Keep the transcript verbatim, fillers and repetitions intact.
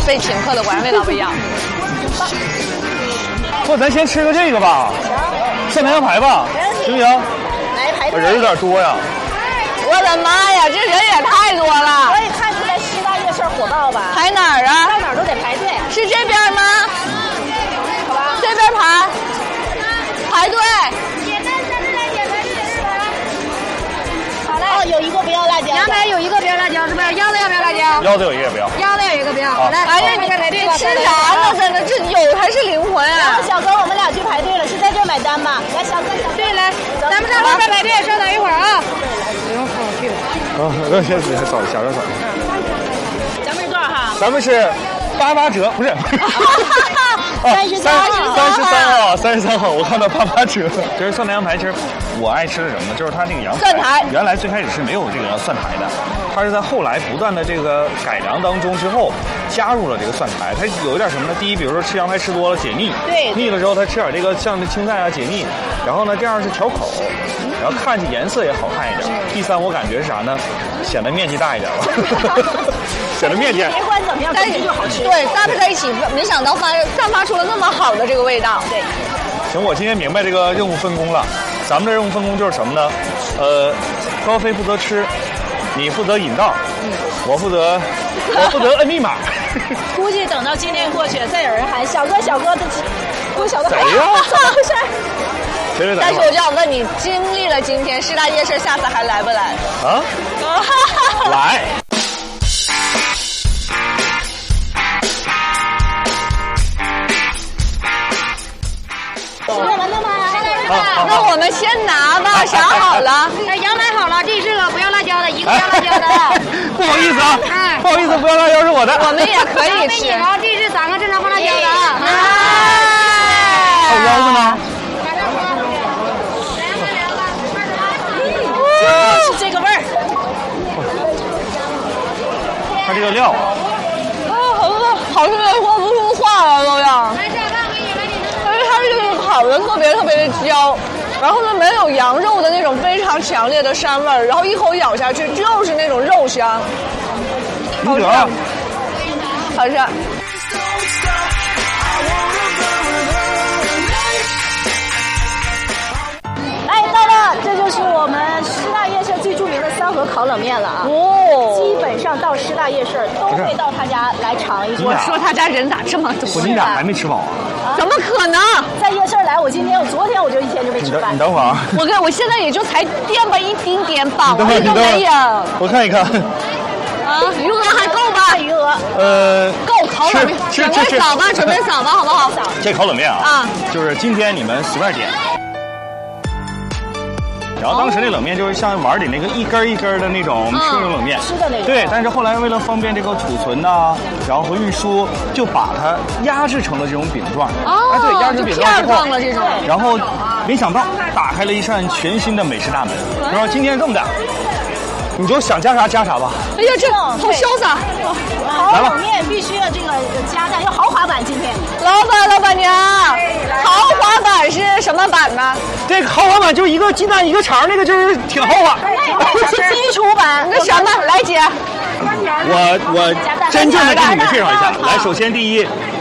被请客的，果然味道不一样。 不，咱先吃个这个吧，蒜苔羊排吧，行不行？ 来排队。 人有点多呀。 我的妈呀，这人也太多了！ 可以看出来师大夜市火爆吧？ 排哪儿啊？ 到哪儿都得排队。 是这边吗？ 好吧， 这边排，排队。 好嘞。哦，有一个不要辣椒。 羊排有一个不要辣椒，是不是？腰子要不要辣椒？ 腰子有一个不要。 腰子有一个不要。好嘞。 哎呀，你排队吃啥呢？真的，这有才是灵魂啊！ 小哥，我们俩去排队了，是在这买单吧？来，小哥，小哥。 对，来，咱们上后边排队，稍等一会儿啊。不用放去了。 啊，那先先扫一下，让扫。 咱们是多少号？ 咱们是八八折，不是。 三十三号， 三十三号，三十三号，我看到八八折。其实蒜苔羊排，其实我爱吃的什么呢？就是它那个羊排， 蒜苔原来最开始是没有这个蒜苔的，它是在后来不断的这个改良当中之后加入了这个蒜苔。它有一点什么呢？第一，比如说吃羊排吃多了解腻， 对， 腻了之后它吃点这个像青菜啊解腻。然后呢，第二是调口，然后看起颜色也好看一点。第三，我感觉是啥呢？显得面积大一点吧。显得面积。 别管怎么样， 但是就好吃。 对，搭配在一起，没想到发散发出了那么好的这个味道。 对。 行，我今天明白这个任务分工了。咱们的任务分工就是什么呢？呃，高飞负责吃，你负责引道，嗯、我负责我负责摁密码。 估计等到今天过去，再有人喊小哥小哥的，我小哥谁呀？ 怎么回事？ 但是我就想问你，经历了今天师大夜市，下次还来不来？ 啊？来。 那我们先拿吧，想好了。 哎，羊排好了，这是个不要辣椒的，一个不要辣椒的。 不好意思啊，不好意思，不要辣椒是我的。 我们也可以吃。 然后这是三个正常放辣椒的啊。 还有腰子呢？ 就是这个味儿。 它这个料啊， 啊，好饿，好吃的说不出话来都要。但是它这个烤的特别特别的焦，然后呢没有羊肉的那种非常强烈的膻味儿，然后一口咬下去就是那种肉香，好吃，好吃。 哎，到了，这就是我们师大夜市最著名的三盒烤冷面了啊！哦，基本上到师大夜市都会到他家来尝一我说他家人咋这么多？ 你俩还没吃饱啊？ 怎么可能？ 在夜市来，我今天我昨天我就一天就没吃饭。 你等会儿啊！ 我跟我现在也就才垫吧一丁点饱， 我都没有。 我看一看。 啊，余额还够吧？ 余额。 呃， 够烤冷面，准备扫吧，准备扫吧，好不好？ 这烤冷面啊， 啊， 就是今天你们随便点。然后当时那冷面就是像碗里那个一根一根的那种吃那种冷面， 吃的那种。 对，但是后来为了方便这个储存呐，然后和运输，就把它压制成了这种饼状。 哦， 哎，对，压制饼状之后， 了这种。 然后没想到打开了一扇全新的美食大门。然后今天这么的，你就想加啥加啥吧。 哎呀，这好潇洒！ 烤冷面必须要这个加蛋，要豪华版。今天， 老板老板娘，豪华版是什么版呢？ 这个豪华版就一个鸡蛋一个肠，那个就是挺豪华。 基础版那什么？来姐， 我我真正的给你们介绍一下。来，首先第一，